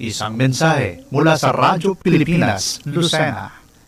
Isang mensahe mula sa Radyo Pilipinas, Lucena.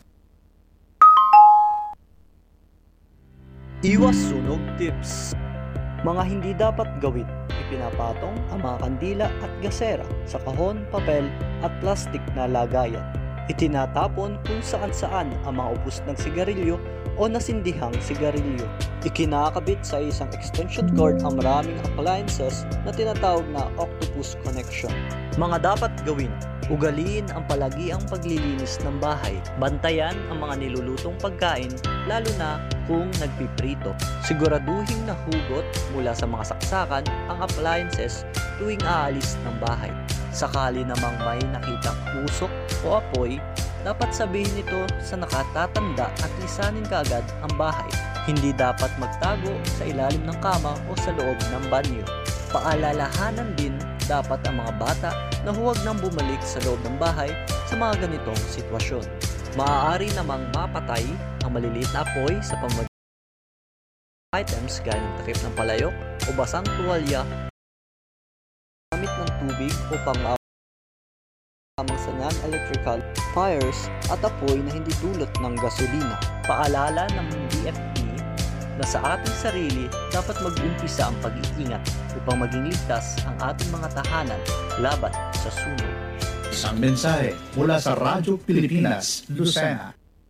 Iwas sunog tips. Mga hindi dapat gawin. Ipinapatong ang mga kandila at gasera sa kahon, papel at plastik na lagayan. Itinatapon kung saan-saan ang mga ubos ng sigarilyo o nasindihang sigarilyo. Ikinakabit sa isang extension cord ang maraming appliances na tinatawag na octopus connection. Mga dapat gawin: ugaliin ang palagiang paglilinis ng bahay. Bantayan ang mga nilulutong pagkain, lalo na kung nagpiprito. Siguraduhin na hugot mula sa mga saksakan ang appliances tuwing aalis ng bahay. Sakali namang may nakitang usok o apoy, dapat sabihin ito sa nakatatanda at lisanin kaagad ang bahay. Hindi dapat magtago sa ilalim ng kama o sa loob ng banyo. Paalalahanan din dapat ang mga bata na huwag nang bumalik sa loob ng bahay sa mga ganitong sitwasyon. Maaari namang mapatay ang maliliit na apoy sa pamamagitan ng items gaya ng takip ng palayok o basang tuwalya, gamit ng tubig upang sa non-electrical fires at apoy na hindi dulot ng gasolina. Paalala ng DFP na sa ating sarili dapat mag-umpisa ang pag-iingat upang maging ligtas ang ating mga tahanan laban sa sunog. Isang mensahe mula sa Radyo Pilipinas, Lucena.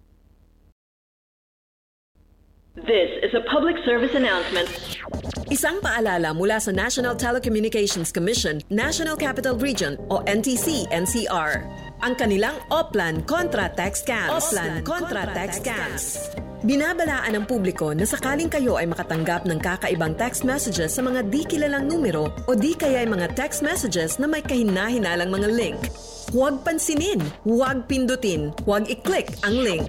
This is a public service announcement. Isang paalala mula sa National Telecommunications Commission, National Capital Region o NTC-NCR. Ang kanilang Oplan Contra Text Scams. Binabalaan ng publiko na sakaling kayo ay makatanggap ng kakaibang text messages sa mga di kilalang numero o di kaya ay mga text messages na may kahina-hinalang mga link. Huwag pansinin, huwag pindutin, huwag i-click ang link.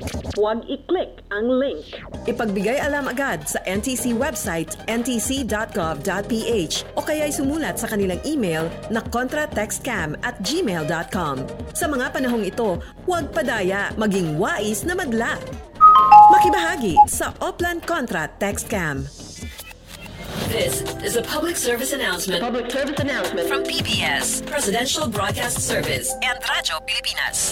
Ipagbigay alam agad sa NTC website ntc.gov.ph o kaya'y sumulat sa kanilang email na contratextcam@gmail.com. Sa mga panahong ito, huwag padaya, maging wais na madla. Makibahagi sa Oplan Contra Text Scam. This is a public service announcement. From PBS, Presidential Broadcast Service, and Radyo Pilipinas.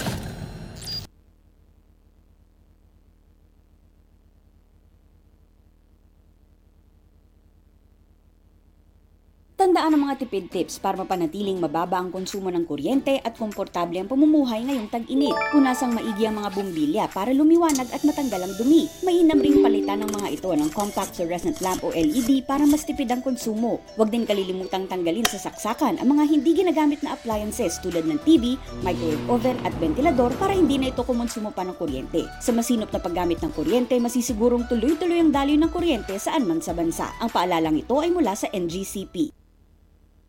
Tandaan ang mga tipid tips para mapanatiling mababa ang konsumo ng kuryente at komportable ang pamumuhay ngayong tag-init. Punasang maigi ang mga bumbilya para lumiwanag at matanggal ang dumi. Mainam ring palitan ng mga ito ng compact fluorescent lamp o LED para mas tipid ang konsumo. Huwag din kalilimutang tanggalin sa saksakan ang mga hindi ginagamit na appliances tulad ng TV, microwave oven at ventilador para hindi na ito kumonsumo pa ng kuryente. Sa masinop na paggamit ng kuryente, masisigurong tuloy-tuloy ang daloy ng kuryente saan man sa bansa. Ang paalalang ito ay mula sa NGCP.